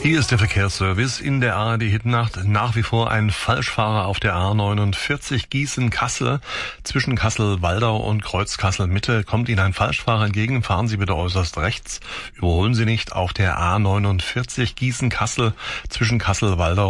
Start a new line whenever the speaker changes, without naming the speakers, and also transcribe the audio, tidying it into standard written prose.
Hier ist der Verkehrsservice in der ARD-Hitnacht. Nach wie vor ein Falschfahrer auf der A49 Gießen-Kassel. Zwischen Kassel-Waldau und Kreuz Kassel-Mitte kommt Ihnen ein Falschfahrer entgegen. Fahren Sie bitte äußerst rechts. Überholen Sie nicht auf der A49 Gießen-Kassel zwischen Kassel-Waldau